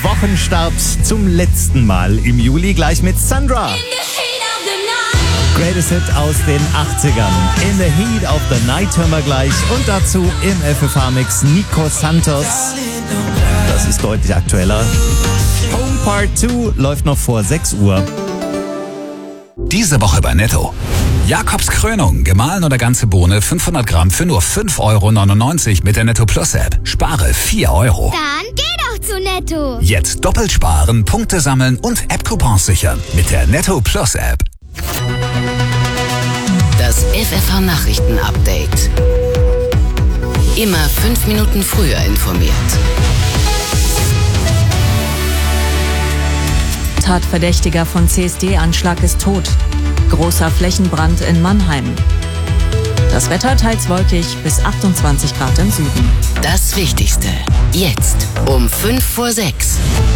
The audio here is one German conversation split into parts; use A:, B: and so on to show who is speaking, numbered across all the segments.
A: Wochenstart zum letzten Mal im Juli, gleich mit Sandra. Greatest Hit aus den 80ern. In the Heat of the Night hören wir gleich. Und dazu im FFH-Mix Nico Santos. Das ist deutlich aktueller. Home Part 2 läuft noch vor 6 Uhr.
B: Diese Woche bei Netto. Jakobs Krönung, gemahlen oder ganze Bohne, 500 Gramm für nur 5,99 € mit der Netto Plus App. Spare 4 €.
C: Dann geh doch zu Netto.
B: Jetzt doppelt sparen, Punkte sammeln und App-Coupons sichern mit der Netto Plus App.
D: Das FFH-Nachrichten-Update. Immer 5 Minuten früher informiert.
E: Tatverdächtiger von CSD-Anschlag ist tot. Großer Flächenbrand in Mannheim. Das Wetter teils wolkig bis 28 Grad im Süden.
D: Das Wichtigste. Jetzt um 5:06.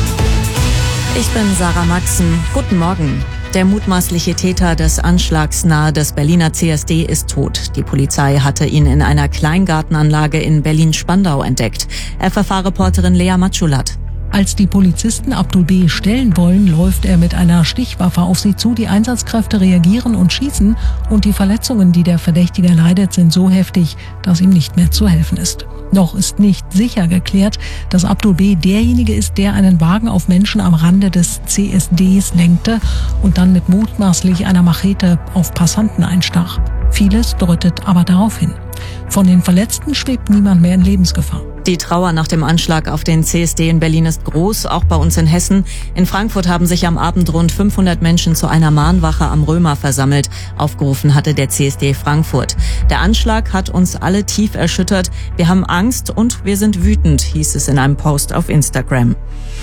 E: Ich bin Sarah Maxen. Guten Morgen. Der mutmaßliche Täter des Anschlags nahe des Berliner CSD ist tot. Die Polizei hatte ihn in einer Kleingartenanlage in Berlin-Spandau entdeckt. FFH-Reporterin Lea Matschulat.
F: Als die Polizisten Abdul B. stellen wollen, läuft er mit einer Stichwaffe auf sie zu. Die Einsatzkräfte reagieren und schießen. Und die Verletzungen, die der Verdächtige leidet, sind so heftig, dass ihm nicht mehr zu helfen ist. Noch ist nicht sicher geklärt, dass Abdul B. derjenige ist, der einen Wagen auf Menschen am Rande des CSDs lenkte und dann mit mutmaßlich einer Machete auf Passanten einstach. Vieles deutet aber darauf hin. Von den Verletzten schwebt niemand mehr in Lebensgefahr.
E: Die Trauer nach dem Anschlag auf den CSD in Berlin ist groß, auch bei uns in Hessen. In Frankfurt haben sich am Abend rund 500 Menschen zu einer Mahnwache am Römer versammelt. Aufgerufen hatte der CSD Frankfurt. Der Anschlag hat uns alle tief erschüttert. Wir haben Angst und wir sind wütend, hieß es in einem Post auf Instagram.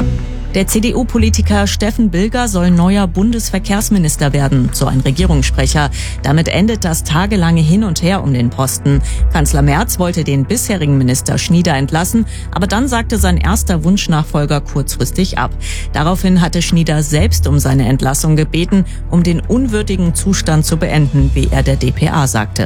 E: Der CDU-Politiker Steffen Bilger soll neuer Bundesverkehrsminister werden, so ein Regierungssprecher. Damit endet das tagelange Hin und Her um den Posten. Kanzler Merz wollte den bisherigen Minister Schnieder entlassen, aber dann sagte sein erster Wunschnachfolger kurzfristig ab. Daraufhin hatte Schnieder selbst um seine Entlassung gebeten, um den unwürdigen Zustand zu beenden, wie er der dpa sagte.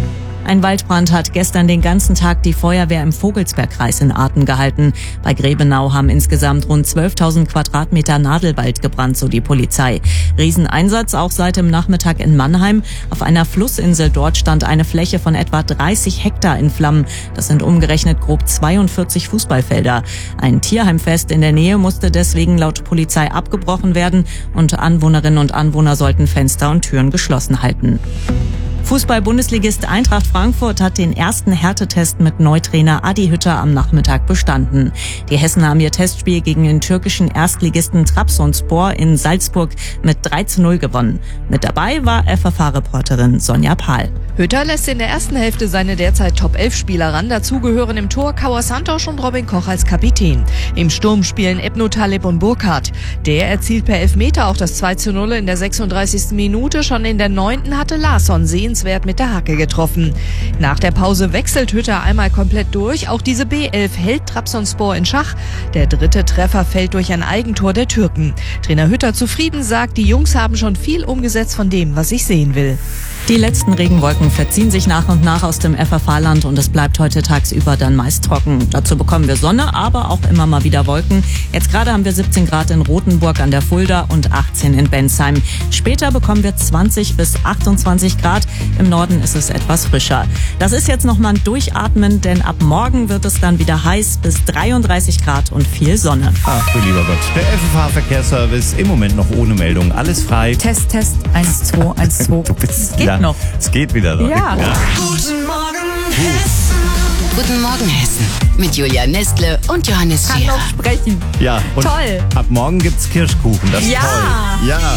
E: Ein Waldbrand hat gestern den ganzen Tag die Feuerwehr im Vogelsbergkreis in Atem gehalten. Bei Grebenau haben insgesamt rund 12.000 Quadratmeter Nadelwald gebrannt, so die Polizei. Rieseneinsatz auch seit dem Nachmittag in Mannheim. Auf einer Flussinsel dort stand eine Fläche von etwa 30 Hektar in Flammen. Das sind umgerechnet grob 42 Fußballfelder. Ein Tierheimfest in der Nähe musste deswegen laut Polizei abgebrochen werden und Anwohnerinnen und Anwohner sollten Fenster und Türen geschlossen halten. Fußball-Bundesligist Eintracht Frankfurt hat den ersten Härtetest mit Neutrainer Adi Hütter am Nachmittag bestanden. Die Hessen haben ihr Testspiel gegen den türkischen Erstligisten Trabzonspor in Salzburg mit 3:0 gewonnen. Mit dabei war FFH-Reporterin Sonja Pahl.
G: Hütter lässt in der ersten Hälfte seine derzeit Top-11-Spieler ran. Dazu gehören im Tor Kauer Santos und Robin Koch als Kapitän. Im Sturm spielen Ebno Talib und Burkhardt. Der erzielt per Elfmeter auch das 2:0 in der 36. Minute. Schon in der 9. hatte Larsson sehenswert mit der Hacke getroffen. Nach der Pause wechselt Hütter einmal komplett durch. Auch diese B11 hält Trabzonspor in Schach. Der dritte Treffer fällt durch ein Eigentor der Türken. Trainer Hütter zufrieden sagt, die Jungs haben schon viel umgesetzt von dem, was ich sehen will.
E: Die letzten Regenwolken verziehen sich nach und nach aus dem FFH-Land und es bleibt heute tagsüber dann meist trocken. Dazu bekommen wir Sonne, aber auch immer mal wieder Wolken. Jetzt gerade haben wir 17 Grad in Rothenburg an der Fulda und 18 in Bensheim. Später bekommen wir 20 bis 28 Grad. Im Norden ist es etwas frischer. Das ist jetzt nochmal ein Durchatmen, denn ab morgen wird es dann wieder heiß bis 33 Grad und viel Sonne.
A: Ach du lieber Gott, der FFH-Verkehrsservice im Moment noch ohne Meldung. Alles frei.
E: Test, 1, 2, 1, 2.
A: Du bist
E: Geht noch.
A: Es geht wieder. Doch.
E: Ja.
D: Guten Morgen Hessen. Guten Morgen Hessen. Mit Julia Nestle und Johannes
E: Kann
D: Scherer.
E: noch sprechen.
A: Ja, und
E: Toll.
A: ab morgen gibt's Kirschkuchen. Das ist
E: Ja.
A: toll. Ja.